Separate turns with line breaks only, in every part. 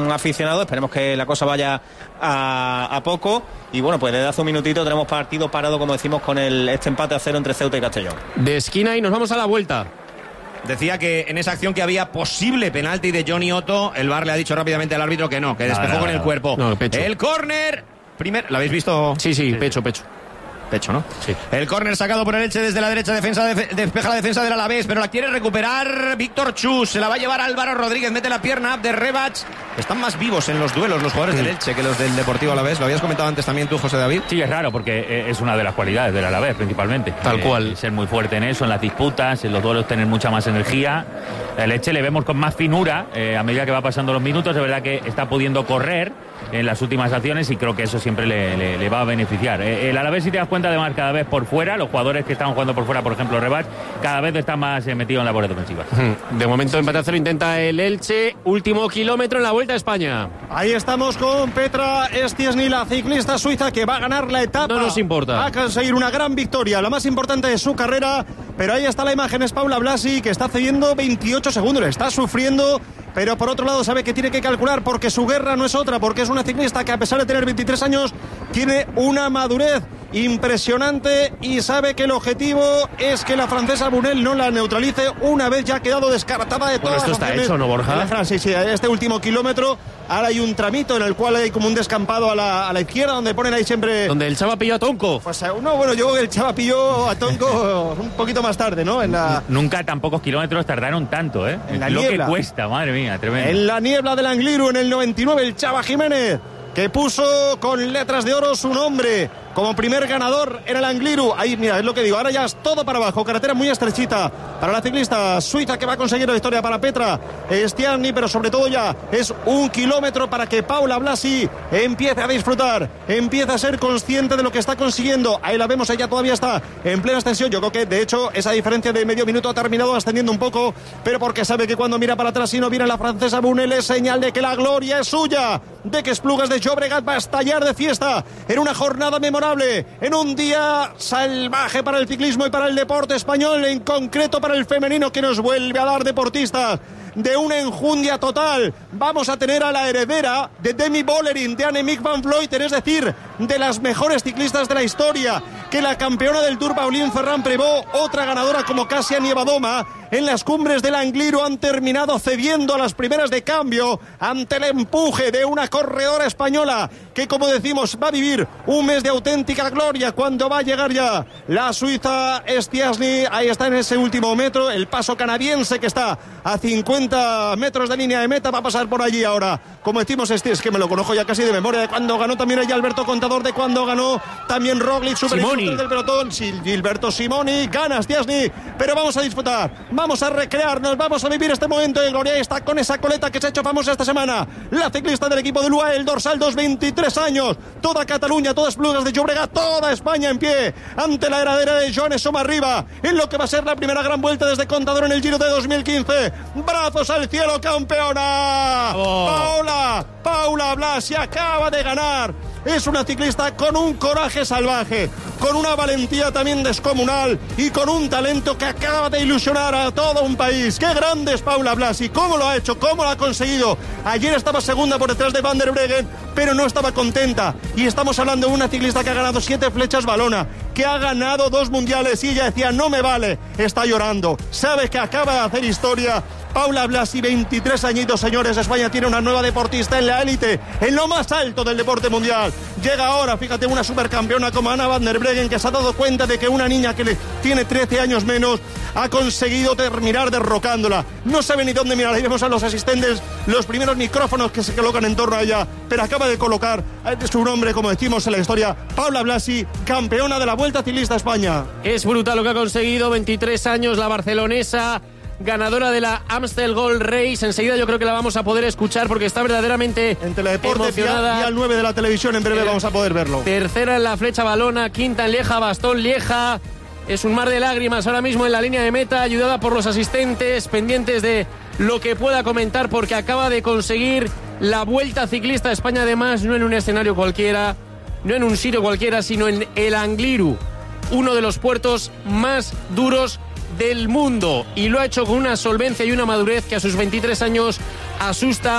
aficionados. Esperemos que la cosa vaya a poco. Y bueno, pues desde hace un minutito tenemos partido parado, como decimos, con este empate a 0 entre Ceuta y Castellón.
De esquina y nos vamos a la vuelta.
Decía que en esa acción que había posible penalti de Johnny Otto, el VAR le ha dicho rápidamente al árbitro que no, que despejó con el cuerpo.
No, pecho.
El córner. ¿Lo habéis visto?
Sí, pecho.
Pecho, ¿no?
Sí.
El córner sacado por el Elche desde la derecha, despeja la defensa del Alavés, pero la quiere recuperar Víctor Chus, se la va a llevar Álvaro Rodríguez, mete la pierna de Rebach. Están más vivos en los duelos los jugadores del Elche que los del Deportivo Alavés. Lo habías comentado antes también tú, José David.
Sí, es raro porque es una de las cualidades del Alavés principalmente.
Tal cual.
Ser muy fuerte en eso, en las disputas, en los duelos tener mucha más energía. El Elche le vemos con más finura a medida que va pasando los minutos. Es verdad que está pudiendo correr en las últimas acciones y creo que eso siempre le va a beneficiar. El Alavés, si te das cuenta, además cada vez por fuera, los jugadores que están jugando por fuera, por ejemplo Rebach, cada vez están más metidos en labores defensivas.
De momento empate a 0 intenta el Elche. Último kilómetro en la Vuelta a España.
Ahí estamos con Petra Estiesny, la ciclista suiza que va a ganar la etapa.
No nos importa.
Va a conseguir una gran victoria, la más importante de su carrera. Pero ahí está la imagen, es Paula Blasi, que está cediendo 28 segundos, le está sufriendo. Pero por otro lado sabe que tiene que calcular porque su guerra no es otra, porque es una ciclista que a pesar de tener 23 años tiene una madurez impresionante y sabe que el objetivo es que la francesa Bunel no la neutralice una vez ya ha quedado descartada de todas
las opciones. Esto está hecho, ¿no, Borja?
Sí, este último kilómetro. Ahora hay un tramito en el cual hay como un descampado a la izquierda donde ponen ahí siempre...
Donde el Chava pilló a Tonko.
Pues no, bueno, yo el Chava pilló a Tonko un poquito más tarde, ¿no?
Nunca tan pocos kilómetros tardaron tanto, ¿eh?
En la
lo
niebla.
Que cuesta, madre mía, tremendo.
En la niebla del Angliru, en el 99, el Chava Jiménez, que puso con letras de oro su nombre como primer ganador en el Angliru. Ahí, mira, es lo que digo, ahora ya es todo para abajo, carretera muy estrechita para la ciclista suiza que va a conseguir la victoria, para Petra Estiesny, pero sobre todo ya es 1 kilómetro para que Paula Blasi empiece a disfrutar, empiece a ser consciente de lo que está consiguiendo. Ahí la vemos, ella todavía está en plena extensión. Yo creo que de hecho esa diferencia de medio minuto ha terminado ascendiendo un poco, pero porque sabe que cuando mira para atrás y no viene la francesa Bunel es señal de que la gloria es suya, de que Esplugas de Llobregat va a estallar de fiesta en una jornada memorable, en un día salvaje para el ciclismo y para el deporte español, en concreto para el femenino, que nos vuelve a dar deportistas de una enjundia total. Vamos a tener a la heredera de Demi Vollering, de Annemiek van Vleuten, es decir, de las mejores ciclistas de la historia, que la campeona del Tour Pauline Ferrand-Prévot, otra ganadora como Kasia Nievadoma, en las cumbres del Angliru han terminado cediendo a las primeras de cambio ante el empuje de una corredora española que, como decimos, va a vivir un mes de auténtica gloria cuando va a llegar ya la suiza Estiesny. Ahí está en ese último metro el paso canadiense, que está a 50 metros de línea de meta, va a pasar por allí ahora. Como decimos, es que me lo conozco ya casi de memoria, de cuando ganó también allá Alberto Contador, de cuando ganó también Roglic, superior del pelotón. Gilberto Simoni, gana Estiesny, pero vamos a disfrutar, vamos a recrearnos, vamos a vivir este momento de gloria. Está con esa coleta que se ha hecho famosa esta semana la ciclista del equipo de UAE, el dorsal 2, 23 años, toda Cataluña, todas Esplugas de Llobregat, toda España en pie ante la heredera de Joan Somarriba en lo que va a ser la primera gran vuelta desde Contador en el Giro de 2015. Brazos al cielo, campeona. Paula Blasi acaba de ganar. Es una ciclista con un coraje salvaje, con una valentía también descomunal y con un talento que acaba de ilusionar a todo un país. ¡Qué grande es Paula Blasi! ¿Cómo lo ha hecho? ¿Cómo lo ha conseguido? Ayer estaba segunda por detrás de Van der Breggen, pero no estaba contenta. Y estamos hablando de una ciclista que ha ganado 7 flechas Valona, que ha ganado 2 mundiales, y ella decía, no me vale, está llorando. Sabe que acaba de hacer historia. Paula Blasi, 23 añitos, señores. España tiene una nueva deportista en la élite, en lo más alto del deporte mundial. Llega ahora, fíjate, una supercampeona como Anna van der Breggen, que se ha dado cuenta de que una niña que tiene 13 años menos ha conseguido terminar derrocándola. No sabe ni dónde mirar. Ahí vemos a los asistentes, los primeros micrófonos que se colocan en torno a ella, pero acaba de colocar su nombre, como decimos en la historia, Paula Blasi, campeona de la Vuelta Ciclista a España.
Es brutal lo que ha conseguido, 23 años, la barcelonesa, ganadora de la Amstel Gold Race. Enseguida yo creo que la vamos a poder escuchar porque está verdaderamente
en Teledeporte,
emocionada.
Y al 9 de la televisión en breve vamos a poder verlo.
Tercera en la flecha Valona, quinta en Lieja, Bastón Lieja. Es un mar de lágrimas ahora mismo en la línea de meta, ayudada por los asistentes, pendientes de lo que pueda comentar, porque acaba de conseguir la Vuelta Ciclista a España, además no en un escenario cualquiera, no en un sitio cualquiera, sino en el Angliru, uno de los puertos más duros del mundo, y lo ha hecho con una solvencia y una madurez que a sus 23 años asusta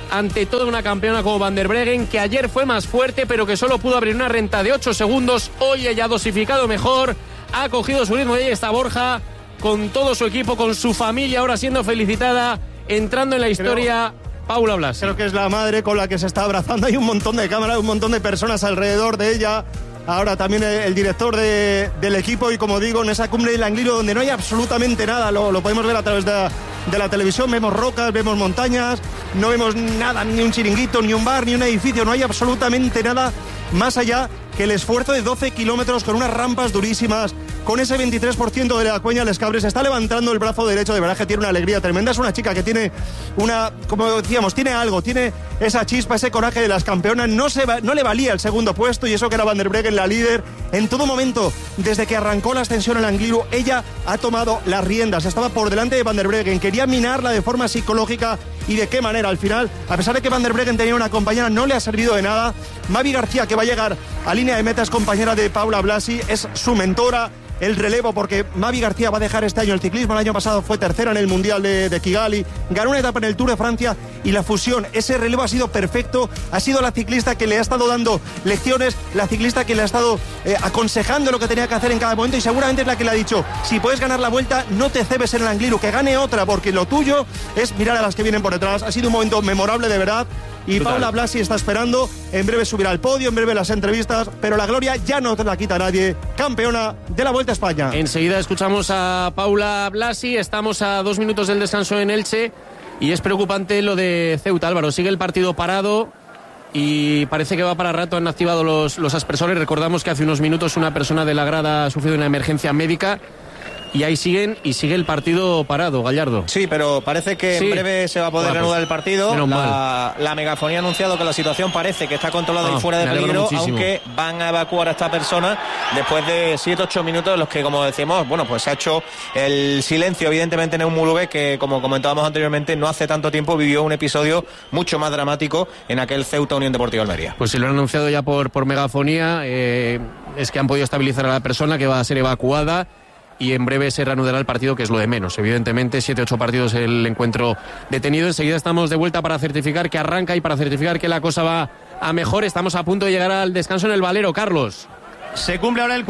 ante toda una campeona como Van der Breggen, que ayer fue más fuerte, pero que solo pudo abrir una renta de 8 segundos. Hoy ella ha dosificado mejor, ha cogido su ritmo y ahí está Borja, con todo su equipo, con su familia, ahora siendo felicitada, entrando en la historia. Paula Blasi.
Creo que es la madre con la que se está abrazando. Hay un montón de cámaras, un montón de personas alrededor de ella. Ahora también el director del equipo, y como digo, en esa cumbre del Angliru donde no hay absolutamente nada, lo podemos ver a través de la televisión, vemos rocas, vemos montañas, no vemos nada, ni un chiringuito, ni un bar, ni un edificio, no hay absolutamente nada más allá que el esfuerzo de 12 kilómetros con unas rampas durísimas, con ese 23% de la Cuenya Les Cabres. Está levantando el brazo derecho, de verdad que tiene una alegría tremenda. Es una chica que tiene como decíamos, tiene algo, tiene esa chispa, ese coraje de las campeonas. No le valía el segundo puesto, y eso que era Van der Breggen la líder. En todo momento, desde que arrancó la ascensión al Angliru, ella ha tomado las riendas. Estaba por delante de Van der Breggen, quería minarla de forma psicológica, y de qué manera. Al final, a pesar de que Van der Breggen tenía una compañera, no le ha servido de nada. Mavi García, que va a llegar a línea de meta, es compañera de Paula Blasi, es su mentora. El relevo, porque Mavi García va a dejar este año el ciclismo. El año pasado fue tercera en el Mundial de Kigali, ganó una etapa en el Tour de Francia, y la fusión, ese relevo ha sido perfecto. Ha sido la ciclista que le ha estado dando lecciones, la ciclista que le ha estado aconsejando lo que tenía que hacer en cada momento, y seguramente es la que le ha dicho: si puedes ganar la vuelta, no te cebes en el Angliru, que gane otra, porque lo tuyo es mirar a las que vienen por detrás. Ha sido un momento memorable, de verdad. Y total. Paula Blasi está esperando, en breve subirá al podio, en breve las entrevistas, pero la gloria ya no te la quita nadie. Campeona de la Vuelta a España.
Enseguida escuchamos a Paula Blasi. Estamos a 2 minutos del descanso en Elche, y es preocupante lo de Ceuta. Álvaro, sigue el partido parado y parece que va para rato. Han activado los aspersores. Recordamos que hace unos minutos una persona de la grada ha sufrido una emergencia médica, y ahí siguen, y sigue el partido parado, Gallardo.
Sí, pero parece que en breve se va a poder reanudar el partido. La megafonía ha anunciado que la situación parece que está controlada y fuera de peligro, aunque van a evacuar a esta persona después de 7-8 minutos en los que, como decíamos, bueno, pues se ha hecho el silencio, evidentemente, en Eumulube, que, como comentábamos anteriormente, no hace tanto tiempo vivió un episodio mucho más dramático en aquel Ceuta Unión Deportiva Almería.
Pues si lo han anunciado ya por megafonía, es que han podido estabilizar a la persona, que va a ser evacuada, y en breve se reanudará el partido, que es lo de menos. Evidentemente, 7-8 partidos el encuentro detenido. Enseguida estamos de vuelta para certificar que arranca y para certificar que la cosa va a mejor. Estamos a punto de llegar al descanso en el Valero, Carlos.
Se cumple ahora el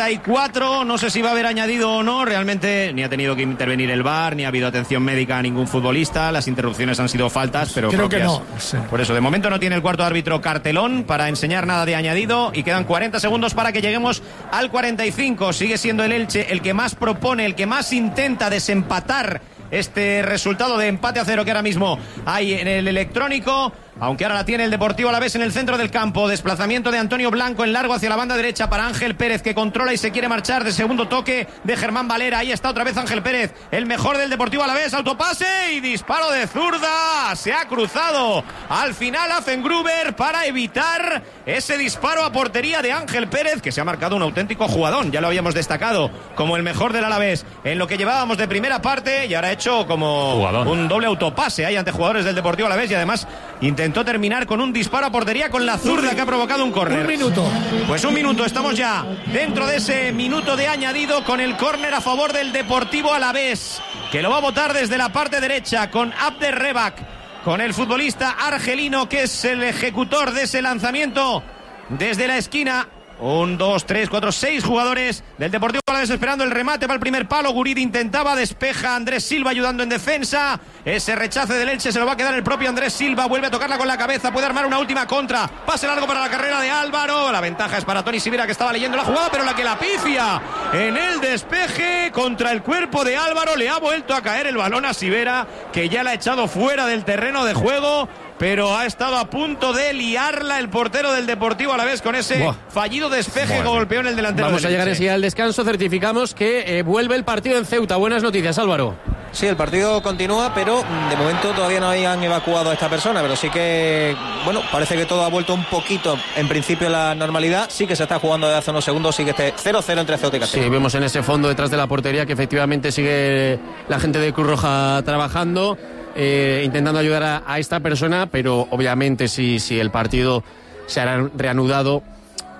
44, no sé si va a haber añadido o no, realmente ni ha tenido que intervenir el VAR, ni ha habido atención médica a ningún futbolista, las interrupciones han sido faltas, pero
creo que no. Sí.
Por eso, de momento no tiene el cuarto árbitro cartelón para enseñar nada de añadido, y quedan 40 segundos para que lleguemos al 45. Sigue siendo el Elche el que más propone, el que más intenta desempatar este resultado de empate a 0 que ahora mismo hay en el electrónico, aunque ahora la tiene el Deportivo Alavés en el centro del campo. Desplazamiento de Antonio Blanco en largo hacia la banda derecha para Ángel Pérez, que controla y se quiere marchar. De segundo toque de Germán Valera. Ahí está otra vez Ángel Pérez, el mejor del Deportivo Alavés. Autopase y disparo de zurda. Se ha cruzado al final Affengruber para evitar ese disparo a portería de Ángel Pérez, que se ha marcado un auténtico jugadón. Ya lo habíamos destacado como el mejor del Alavés en lo que llevábamos de primera parte, y ahora ha hecho como jugadón. Un doble autopase ahí ante jugadores del Deportivo Alavés, y además intentó terminar con un disparo a portería con la zurda, que ha provocado un córner.
Un minuto.
Pues un minuto, estamos ya dentro de ese minuto de añadido, con el córner a favor del Deportivo Alavés, que lo va a botar desde la parte derecha con Abderrebak, con el futbolista argelino, que es el ejecutor de ese lanzamiento desde la esquina. 1, 2, 3, 4, 6 jugadores del Deportivo Alavés esperando el remate para el primer palo. Guridi intentaba, despeja Andrés Silva ayudando en defensa. Ese rechace del Elche se lo va a quedar el propio Andrés Silva. Vuelve a tocarla con la cabeza, puede armar una última contra. Pase largo para la carrera de Álvaro. La ventaja es para Toni Sibera, que estaba leyendo la jugada, pero la que la pifia en el despeje contra el cuerpo de Álvaro. Le ha vuelto a caer el balón a Sibera, que ya la ha echado fuera del terreno de juego, pero ha estado a punto de liarla el portero del Deportivo Alavés con ese fallido despeje que golpeó en el delantero.
Vamos a llegar enseguida al descanso. Certificamos que vuelve el partido en Ceuta. Buenas noticias, Álvaro.
Sí, el partido continúa, pero de momento todavía no habían evacuado a esta persona, pero sí que, bueno, parece que todo ha vuelto un poquito, en principio, a la normalidad. Sí que se está jugando desde hace unos segundos, sí que este 0-0 entre Ceuta y Castellón.
Sí, vemos en ese fondo detrás de la portería que efectivamente sigue la gente de Cruz Roja trabajando, intentando ayudar a esta persona, pero obviamente si el partido se hará reanudado,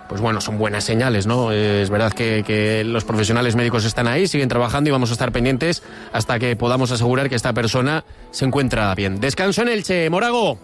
pues bueno, son buenas señales, ¿no? Es verdad que los profesionales médicos están ahí, siguen trabajando y vamos a estar pendientes hasta que podamos asegurar que esta persona se encuentra bien. Descanso en Elche, Morago.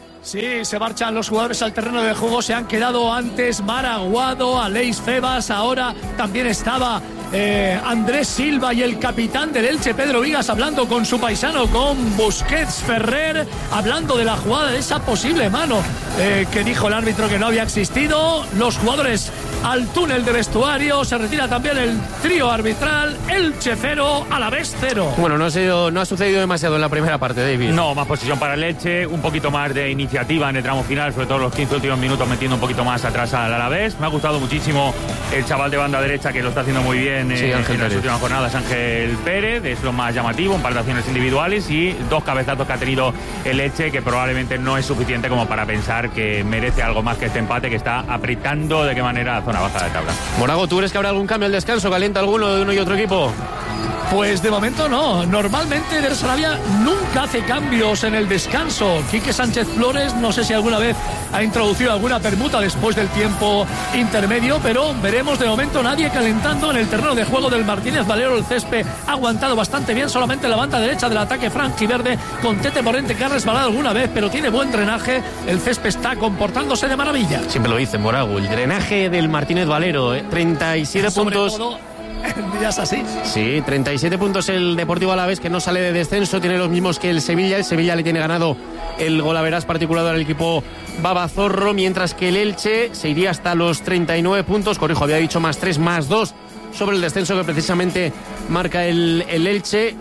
Sí, se marchan los jugadores al terreno de juego, se han quedado antes Maraguado, Aleix Febas, ahora también estaba Andrés Silva y el capitán del Elche, Pedro Vigas, hablando con su paisano, con Busquets Ferrer, hablando de la jugada, de esa posible mano que dijo el árbitro que no había existido. Los jugadores al túnel de vestuario, se retira también el trío arbitral, Elche 0, Alavés 0.
Bueno, no ha sucedido demasiado en la primera parte, David.
No, más posición para el Elche, un poquito más de iniciativa en el tramo final, sobre todo los 15 últimos minutos metiendo un poquito más atrás al Alavés. Me ha gustado muchísimo el chaval de banda derecha que lo está haciendo muy bien en las últimas jornadas, Ángel Pérez, es lo más llamativo, un par de acciones individuales y 2 cabezazos que ha tenido el Elche, que probablemente no es suficiente como para pensar que merece algo más que este empate, que está apretando de qué manera la zona baja de tabla.
Morago, ¿tú crees que habrá algún cambio al descanso? ¿Calienta alguno de uno y otro equipo?
Pues de momento no. Normalmente Der Sarabia nunca hace cambios en el descanso. Quique Sánchez Flores no sé si alguna vez ha introducido alguna permuta después del tiempo intermedio, pero veremos. De momento nadie calentando en el terreno de juego del Martínez Valero. El césped ha aguantado bastante bien, solamente la banda derecha del ataque franjiverde con Tete Morente, que ha resbalado alguna vez, pero tiene buen drenaje. El césped está comportándose de maravilla.
Siempre lo dice Morago, el drenaje del Martínez Valero, 37 puntos.
Días así.
Sí, 37 puntos el Deportivo Alavés, que no sale de descenso, tiene los mismos que el Sevilla. El Sevilla le tiene ganado el golaveras particular al equipo Babazorro, mientras que el Elche se iría hasta los 39 puntos. Corrijo, había dicho más 3, más 2 sobre el descenso que precisamente marca el Elche,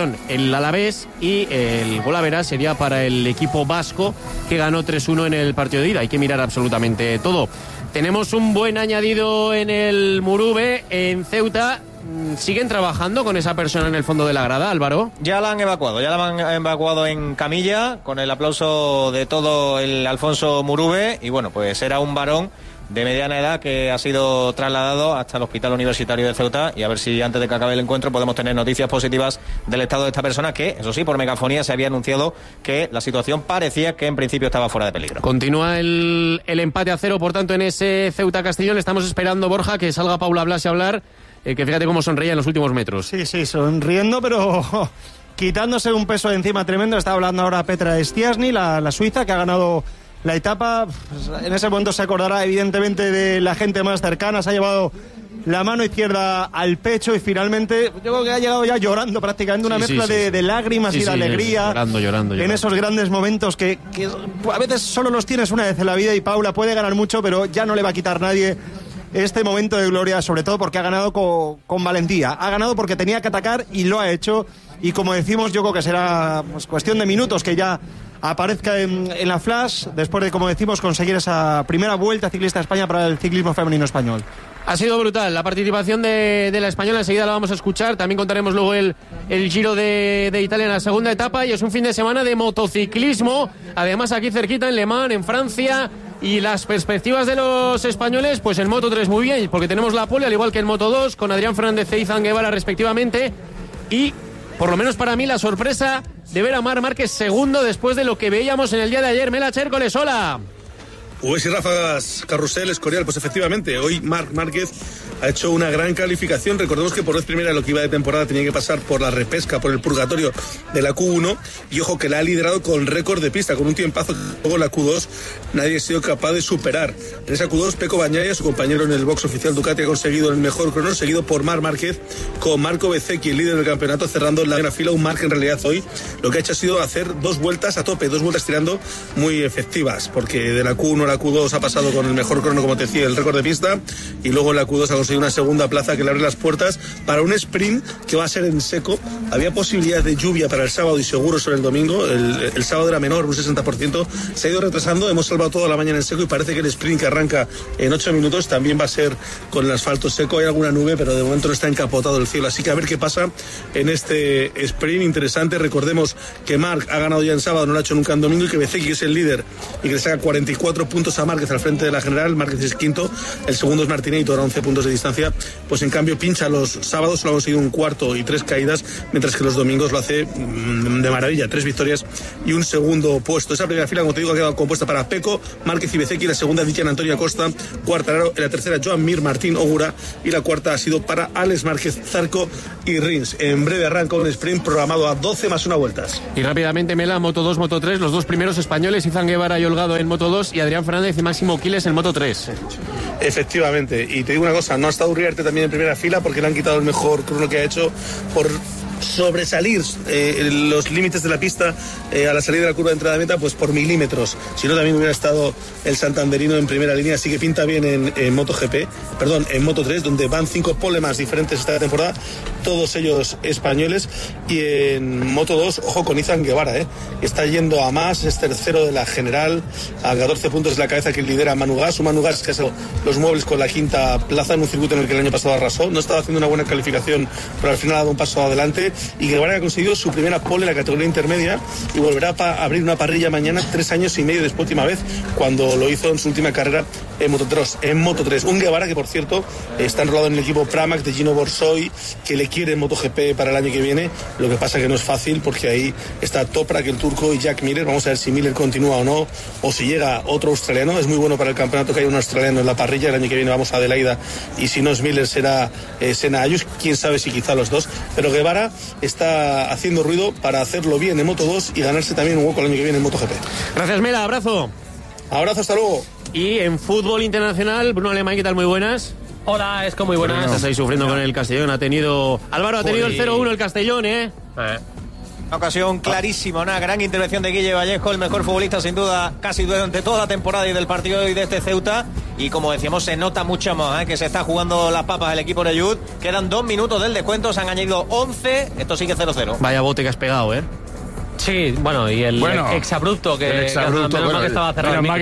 el Alavés, y el golaveras sería para el equipo vasco, que ganó 3-1 en el partido de ida. Hay que mirar absolutamente todo. Tenemos un buen añadido en el Murube, en Ceuta. ¿Siguen trabajando con esa persona en el fondo de la grada, Álvaro?
Ya la han evacuado en camilla, con el aplauso de todo el Alfonso Murube. Y bueno, pues era un varón de mediana edad que ha sido trasladado hasta el Hospital Universitario de Ceuta, y a ver si antes de que acabe el encuentro podemos tener noticias positivas del estado de esta persona, que eso sí, por megafonía se había anunciado que la situación parecía que en principio estaba fuera de peligro.
Continúa el empate a 0, por tanto, en ese Ceuta Castellón. Estamos esperando, Borja, que salga Paula Blas a hablar, que fíjate cómo sonreía en los últimos metros.
Sí, sonriendo, pero quitándose un peso de encima tremendo. Está hablando ahora Petra Stiassny, la suiza, que ha ganado la etapa. Pues en ese momento se acordará evidentemente de la gente más cercana. Se ha llevado la mano izquierda al pecho y finalmente yo creo que ha llegado ya llorando prácticamente, una mezcla de lágrimas y de alegría,
llorando
en esos grandes momentos que a veces solo los tienes una vez en la vida. Y Paula puede ganar mucho, pero ya no le va a quitar nadie este momento de gloria, sobre todo porque ha ganado con valentía, ha ganado porque tenía que atacar y lo ha hecho. Y como decimos, yo creo que será pues cuestión de minutos que ya aparezca en la flash, después de, como decimos, conseguir esa primera vuelta ciclista a España para el ciclismo femenino español.
Ha sido brutal la participación de la española, enseguida la vamos a escuchar. También contaremos luego el Giro de Italia en la segunda etapa, y es un fin de semana de motociclismo, además aquí cerquita en Le Mans, en Francia. Y las perspectivas de los españoles, pues en Moto 3 muy bien, porque tenemos la pole, al igual que en Moto 2, con Adrián Fernández e Izan Guevara respectivamente. Y, por lo menos para mí, la sorpresa de ver a Marc Márquez segundo después de lo que veíamos en el día de ayer. Mela Chércoles, hola.
Pues y ráfagas, carrusel, Escorial. Pues efectivamente, hoy Marc Márquez ha hecho una gran calificación. Recordemos que por vez primera en lo que iba de temporada tenía que pasar por la repesca, por el purgatorio de la Q1, y ojo que la ha liderado con récord de pista, con un tiempazo que luego la Q2 nadie ha sido capaz de superar. En esa Q2 Pecco Bagnaia, su compañero en el box oficial Ducati, ha conseguido el mejor crono, seguido por Marc Márquez, con Marco Bezzecchi, el líder del campeonato, cerrando la primera fila. Un Marc en realidad hoy lo que ha hecho ha sido hacer 2 vueltas a tope, 2 vueltas tirando muy efectivas, porque de la Q1 a la Q2 ha pasado con el mejor crono, como te decía, el récord de pista, y luego en la Q2 ha conseguido una segunda plaza que le abre las puertas para un sprint que va a ser en seco. Había posibilidades de lluvia para el sábado y seguro sobre el domingo. El sábado era menor, un 60%. Se ha ido retrasando, hemos salvado toda la mañana en seco, y parece que el sprint que arranca en 8 minutos también va a ser con el asfalto seco. Hay alguna nube, pero de momento no está encapotado el cielo, así que a ver qué pasa en este sprint interesante. Recordemos que Marc ha ganado ya en sábado, no lo ha hecho nunca en domingo, y que Bezzecchi, que es el líder y que le saca 44 puntos puntos a Márquez al frente de la general. Márquez es quinto, el segundo es Martínez, a 11 puntos de distancia. Pues en cambio pincha los sábados, solo ha conseguido un cuarto y 3 caídas, mientras que los domingos lo hace de maravilla, 3 victorias y un segundo puesto. Esa primera fila, como te digo, ha quedado compuesta para Peco, Márquez y Bezzecchi, la segunda Dicha Antonio Acosta, Quartararo, en la tercera Joan Mir, Martín Ogura, y la cuarta ha sido para Alex Márquez, Zarco y Rins. En breve arranca un sprint programado a 12 más 1 vueltas.
Y rápidamente Mela, Moto 2, Moto 3, los dos primeros españoles, Izan Guevara y Holgado en Moto 2 y Adrián Fernández y Máximo Quiles en Moto 3.
Efectivamente, y te digo una cosa, no ha estado Uriarte también en primera fila porque le han quitado el mejor crono que ha hecho por sobresalir los límites de la pista a la salida de la curva de entrada de meta, pues por milímetros. Si no, también hubiera estado el santanderino en primera línea, así que pinta bien en en Moto 3, donde van 5 polemas diferentes esta temporada, todos ellos españoles. Y en Moto 2, ojo con Izan Guevara, está yendo a más, es tercero de la general, a 14 puntos de la cabeza que lidera Manu Gas. Un Manu Gas que ha hecho los muebles con la quinta plaza en un circuito en el que el año pasado arrasó. No estaba haciendo una buena calificación, pero al final ha dado un paso adelante. Y Guevara ha conseguido su primera pole en la categoría intermedia y volverá a abrir una parrilla mañana, 3 años y medio después, última vez, cuando lo hizo en su última carrera en Moto 3. Un Guevara que, por cierto, está enrolado en el equipo Pramac de Gino Borsoi, que le quiere en MotoGP para el año que viene. Lo que pasa que no es fácil porque ahí está Toprak, el turco, y Jack Miller. Vamos a ver si Miller continúa o no, o si llega otro australiano. Es muy bueno para el campeonato que haya un australiano en la parrilla. El año que viene vamos a Adelaida, y si no es Miller será Senna Ayus, quién sabe si quizá los dos. Pero Guevara está haciendo ruido para hacerlo bien en Moto 2 y ganarse también un hueco el año que viene en MotoGP.
Gracias, Mela, abrazo.
Abrazo, hasta luego.
Y en fútbol internacional, Bruno Alemán, ¿qué tal? Muy buenas.
Hola, es como muy buenas.
Estás ahí sufriendo con el Castellón. Álvaro ha tenido el 0-1 el Castellón,
Una ocasión clarísima, una gran intervención de Guille Vallejo, el mejor futbolista sin duda casi durante toda la temporada y del partido de este Ceuta. Y como decíamos, se nota mucho más que se está jugando las papas el equipo de Yud. Quedan 2 minutos del descuento, se han añadido 11. Esto sigue 0-0.
Vaya bote que has pegado,
Sí, bueno, y el exabrupto que estaba cerrado.
A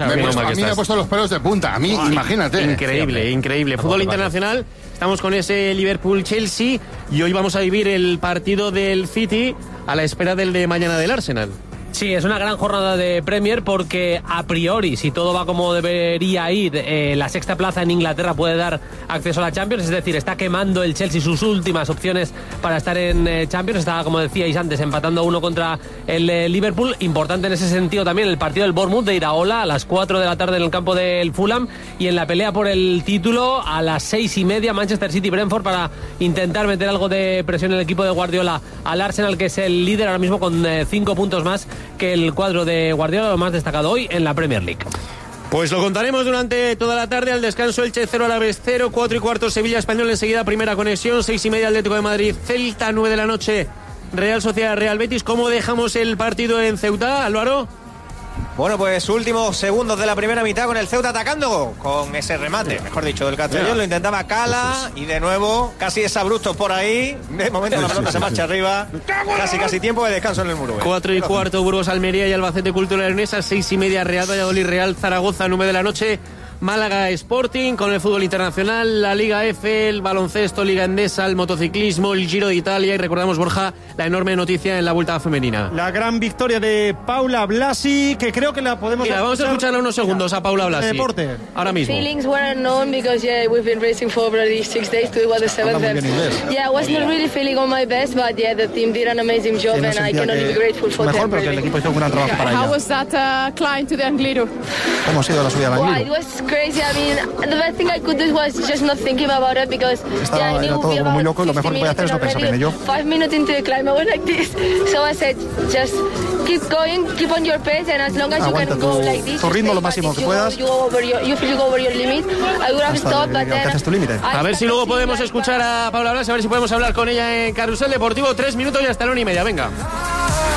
mí me ha puesto los pelos de punta. A mí, imagínate.
Increíble. Fútbol internacional. Estamos con ese Liverpool-Chelsea y hoy vamos a vivir el partido del City a la espera del de mañana del Arsenal.
Sí, es una gran jornada de Premier porque a priori, si todo va como debería ir, la sexta plaza en Inglaterra puede dar acceso a la Champions, es decir, está quemando el Chelsea sus últimas opciones para estar en Champions. Estaba, como decíais antes, empatando 1 contra el Liverpool. Importante en ese sentido también el partido del Bournemouth de Iraola a las 4 de la tarde en el campo del Fulham, y en la pelea por el título a las 6:30 Manchester City-Brentford para intentar meter algo de presión en el equipo de Guardiola al Arsenal, que es el líder ahora mismo con 5 puntos más que el cuadro de Guardiola, lo más destacado hoy en la Premier League.
Pues lo contaremos durante toda la tarde. Al descanso, Elche 0, Alavés 0, 4:15 Sevilla Español, enseguida primera conexión, 6:30 Atlético de Madrid Celta, 9 de la noche Real Sociedad Real Betis. ¿Cómo dejamos el partido en Ceuta, Álvaro?
Bueno, pues últimos segundos de la primera mitad con el Ceuta atacando con ese remate, mejor dicho, del Castellón. Lo intentaba Cala y de nuevo casi es abrupto por ahí. De momento la pelota se marcha arriba. Casi tiempo de descanso en el muro.
4:15 Burgos Almería y Albacete Cultural Leonesa, 6:30 Real Valladolid Real Zaragoza, 9 de la noche Málaga Sporting. Con el fútbol internacional, la Liga F, el baloncesto, Liga Endesa, el motociclismo, el Giro de Italia, y recordamos, Borja, la enorme noticia en la Vuelta Femenina.
La gran victoria de Paula Blasi, que creo que la podemos
vamos a escucharla unos segundos a Paula Blasi.
Deporte.
Ahora mismo.
Feelings were unknown because we've been racing for already 6 days. Today was the 7th. I was not really feeling on my best, but the team did an amazing job and I can only be grateful for them.
Pero que el equipo hizo un gran trabajo para ella.
How was that climb to the Angliru?
¿Cómo ha sido la subida al Angliru?
It was crazy. I mean, the best thing I could do was just not thinking about it because
I knew we were
muy
loco y lo mejor que podía hacer es no pensar en ello.
5 minutes into the climb I was like this. So I said, just keep going, keep on your pace, and as long as you can go like this,
tu ritmo lo máximo que puedas.
You go over your limit. I would have stopped, but then
a ver si luego podemos escuchar a Paula Blas, a ver si podemos hablar con ella en Carrusel Deportivo. 3 minutos y hasta la 1:30. Venga.